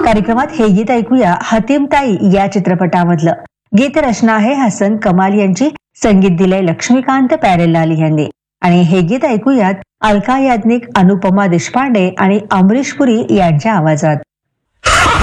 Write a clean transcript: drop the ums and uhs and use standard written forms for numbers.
कार्यक्रमात हे गीत ऐकूया हतीमताई या चित्रपटामधलं. गीत रचना आहे हसन कमाल यांची, संगीत दिलंय लक्ष्मीकांत प्यारेलाल यांनी. आणि हे गीत ऐकूयात अलका याज्ञिक, अनुपमा देशपांडे आणि अमरीश पुरी यांच्या आवाजात.